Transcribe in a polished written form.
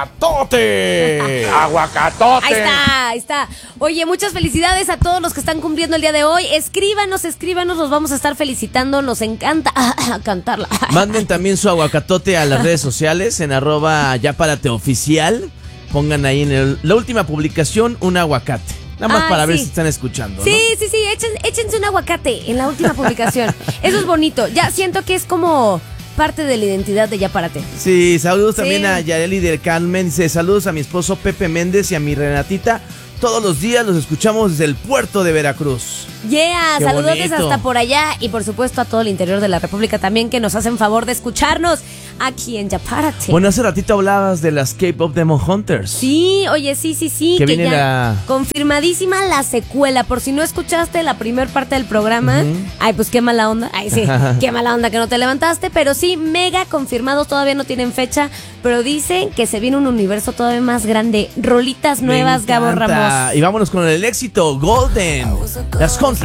¡Aguacatote! ¡Aguacatote! Ahí está. Oye, muchas felicidades a todos los que están cumpliendo el día de hoy. Escríbanos, los vamos a estar felicitando. Nos encanta cantarla. Manden también su aguacatote a las redes sociales en @yaparateoficial. Pongan ahí en la última publicación un aguacate. Nada más para ver si están escuchando, ¿no? Sí, échense un aguacate en la última publicación. Eso es bonito. Ya siento que es como parte de la identidad de Ya Párate. Sí, saludos también a Yareli del Carmen. Dice, saludos a mi esposo Pepe Méndez y a mi Renatita. Todos los días los escuchamos desde el puerto de Veracruz. Yeah, Qué saludos bonito. hasta por allá y por supuesto a todo el interior de la República también que nos hacen favor de escucharnos aquí en Ya Párate. Bueno, hace ratito hablabas de las K-Pop Demon Hunters. Sí, oye, sí. Que Que viene ya confirmadísima la secuela. Por si no escuchaste la primera parte del programa, ay, pues qué mala onda. Ay, sí, qué mala onda que no te levantaste. Pero sí, mega confirmados, todavía no tienen fecha. Pero dicen que se viene un universo todavía más grande. Rolitas nuevas, Gabo Ramos. Y vámonos con el éxito Golden. Las